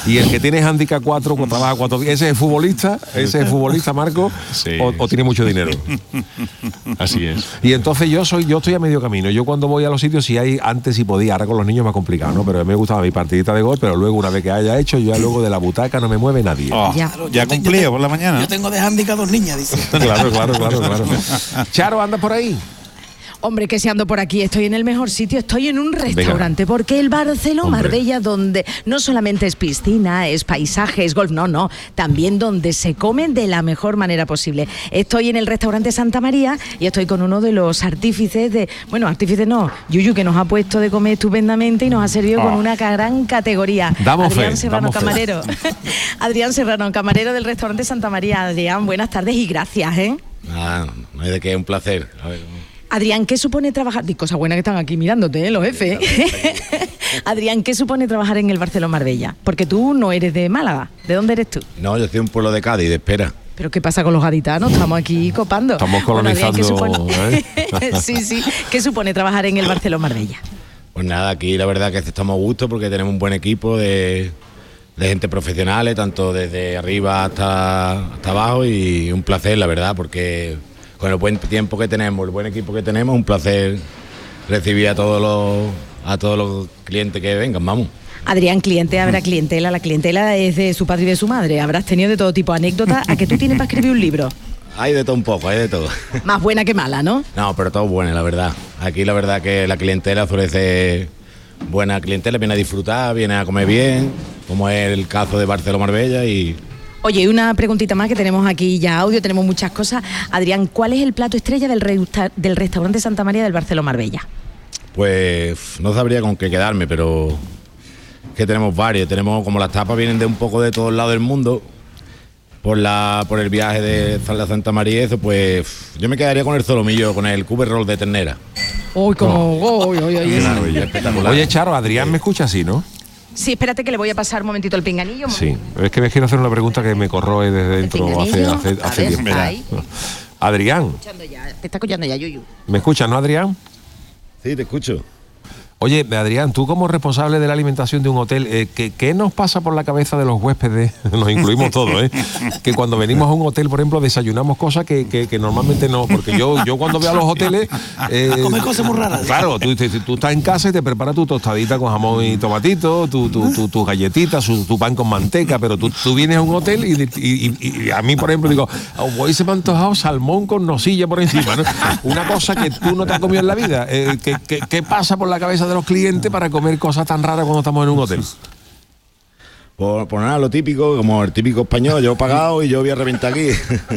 Y el que tiene handicap 4, trabaja 4 días, ¿ese es futbolista? Marco? Sí. ¿O tiene mucho dinero? Así es. Y entonces yo estoy a medio camino. Yo cuando voy a los sitios, antes sí podía, ahora con los niños es más complicado, ¿no? Pero me gustaba mi partidita de gol, pero luego una vez que haya hecho, ya luego de la butaca no me mueve nadie. Ya cumplía por la mañana. Yo tengo de handicap 2 niñas, dice. Claro. Charo, ¿anda por ahí? Hombre, que si ando por aquí, estoy en el mejor sitio, estoy en un restaurante, porque el Barceló Marbella, donde no solamente es piscina, es paisaje, es golf, no, también donde se come de la mejor manera posible. Estoy en el restaurante Santa María y estoy con uno de los artífices Yuyu, que nos ha puesto de comer estupendamente y nos ha servido con una gran categoría. Adrián Serrano, camarero. Adrián Serrano, camarero del restaurante Santa María. Adrián, buenas tardes y gracias, ¿eh? No hay de qué, un placer. A ver. Adrián, ¿qué supone trabajar? Cosas buenas que están aquí mirándote, los jefes. Adrián, ¿qué supone trabajar en el Barceló Marbella? Porque tú no eres de Málaga. ¿De dónde eres tú? No, yo soy de un pueblo de Cádiz, de Espera. ¿Pero qué pasa con los gaditanos? Estamos aquí copando. Estamos colonizando. Bueno, Adrián, sí. ¿Qué supone trabajar en el Barceló Marbella? Pues nada, aquí la verdad que estamos a gusto porque tenemos un buen equipo de gente profesional, tanto desde arriba hasta abajo, y un placer, la verdad, porque con el buen tiempo que tenemos, el buen equipo que tenemos, un placer recibir a todos los clientes que vengan, vamos. Adrián, habrá clientela, la clientela es de su padre y de su madre, habrás tenido de todo tipo de anécdotas. ¿A que tú tienes para escribir un libro? Hay de todo un poco, hay de todo. Más buena que mala, ¿no? No, pero todo bueno, la verdad. Aquí la verdad que la clientela suele ser buena clientela, viene a disfrutar, viene a comer bien, como es el caso de Barceló Marbella. Y oye, una preguntita más, que tenemos aquí ya audio, tenemos muchas cosas. Adrián, ¿cuál es el plato estrella del restaurante Santa María del Barceló Marbella? Pues no sabría con qué quedarme, pero que tenemos varios. Tenemos, como las tapas vienen de un poco de todos lados del mundo, por el viaje de la Santa María, eso, pues yo me quedaría con el solomillo, con el cube roll de ternera. Espectacular. Oye, Charo, Adrián me escucha así, ¿no? Sí, espérate que le voy a pasar un momentito el pinganillo. Sí, es que me quiero hacer una pregunta que me corroe desde dentro hace tiempo. Adrián. Te está escuchando ya, Yuyu. ¿Me escuchas, no, Adrián? Sí, te escucho. Oye, Adrián, tú como responsable de la alimentación de un hotel, ¿qué nos pasa por la cabeza de los huéspedes? Nos incluimos todos, ¿eh? Que cuando venimos a un hotel, por ejemplo, desayunamos cosas que normalmente no, porque yo cuando veo a los hoteles... comer cosas muy raras. Claro, tú estás en casa y te preparas tu tostadita con jamón y tomatito, tus galletitas, tu pan con manteca, pero tú vienes a un hotel y a mí, por ejemplo, digo, hoy se me ha antojado salmón con nocilla por encima, ¿no? Una cosa que tú no te has comido en la vida. ¿Qué pasa por la cabeza de los clientes para comer cosas tan raras cuando estamos en un hotel? Por nada, lo típico, como el típico español, yo he pagado y yo voy a reventar aquí.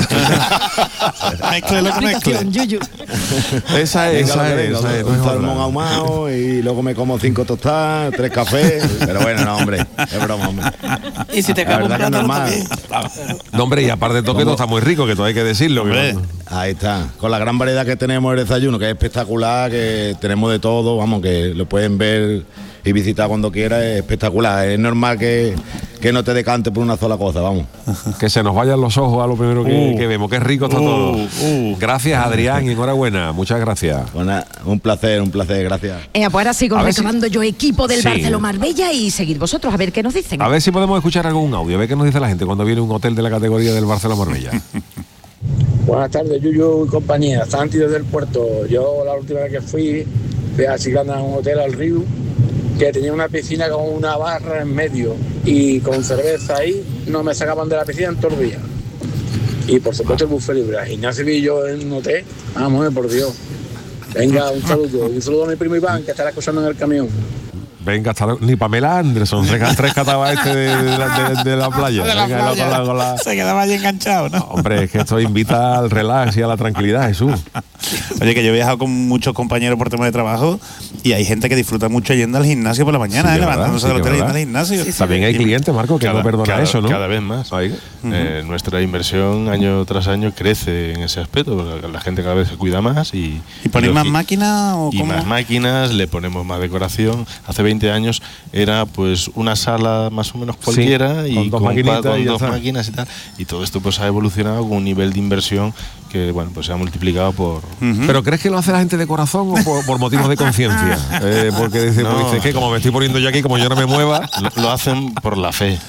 Esa es. Un salmón ahumado y luego me como 5 tostadas, 3 cafés. Pero bueno, no, hombre, es broma, hombre. Y si te cae un plátano también. No, hombre, y aparte de todo, que todo está muy rico, que todo hay que decirlo. Ahí está, con la gran variedad que tenemos el desayuno, que es espectacular, que tenemos de todo, vamos, que lo pueden ver y visitar cuando quiera, es espectacular. Es normal que no te decantes por una sola cosa, vamos. Que se nos vayan los ojos a lo primero que vemos. Qué rico está todo. Gracias, Adrián, y enhorabuena. Muchas gracias. Bueno, un placer, gracias. Pues ahora sigo recabando yo equipo del Barceló Marbella y seguid vosotros a ver qué nos dicen. A ver si podemos escuchar algún audio, a ver qué nos dice la gente cuando viene un hotel de la categoría del Barceló Marbella. Buenas tardes, Yuyu y compañía. Santi desde el puerto. Yo la última vez que fui a Chiclana, a un hotel al río, que tenía una piscina con una barra en medio y con cerveza ahí, no me sacaban de la piscina en todo el día. Y por supuesto el buffet libre. Gimnasio vi yo en un hotel, vamos, por Dios. Venga, un saludo a mi primo Iván, que estará escuchando en el camión. Venga, ni Pamela Anderson, tres cataba de la playa. Venga, se quedaba allí enganchado, ¿no? Hombre, es que esto invita al relax y a la tranquilidad, Jesús. Oye, que yo he viajado con muchos compañeros por tema de trabajo y hay gente que disfruta mucho yendo al gimnasio por la mañana, levantándose del hotel y yendo al gimnasio. También hay clientes, Marco, que no perdona eso, ¿no? Cada vez más. Nuestra inversión año tras año crece en ese aspecto, porque la gente cada vez se cuida más y ponéis más máquinas o y más máquinas, le ponemos más decoración. Hace 20 años era pues una sala más o menos cualquiera, y con dos máquinas y tal, y todo esto pues ha evolucionado con un nivel de inversión que bueno, pues se ha multiplicado por... ¿Pero crees que lo hace la gente de corazón o por motivos de conciencia? Porque dice que como me estoy poniendo yo aquí, como yo no me mueva... Lo hacen por la fe.